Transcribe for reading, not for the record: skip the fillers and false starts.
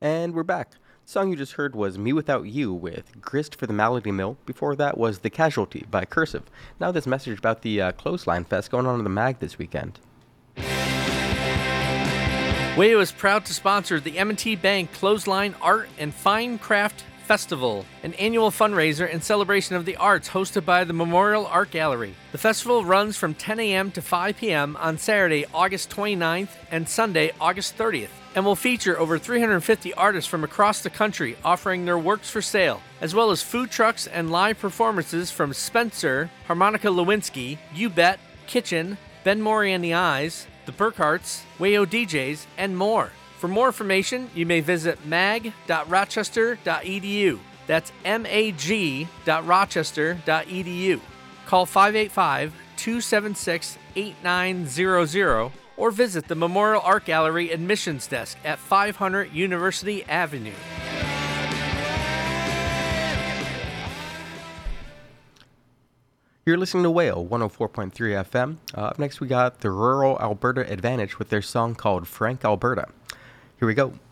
And we're back. The song you just heard was Me Without You with Grist for the Malady Mill. Before that was The Casualty by Cursive. Now this message about the Clothesline Fest going on in the MAG this weekend. WAYO is proud to sponsor the M&T Bank Clothesline Art and Fine Craft Festival, an annual fundraiser in celebration of the arts hosted by the Memorial Art Gallery. The festival runs from 10 a.m. to 5 p.m. on Saturday, August 29th and Sunday, August 30th, and will feature over 350 artists from across the country offering their works for sale, as well as food trucks and live performances from Spencer, Harmonica Lewinsky, You Bet, Kitchen, Ben Mori and the Eyes, the Burkharts, WAYO DJs, and more. For more information, you may visit mag.rochester.edu. That's mag.rochester.edu. Call 585-276-8900 or visit the Memorial Art Gallery admissions desk at 500 University Avenue. You're listening to WAYO 104.3 FM. Up next, we got the Rural Alberta Advantage with their song called Frank Alberta. Here we go.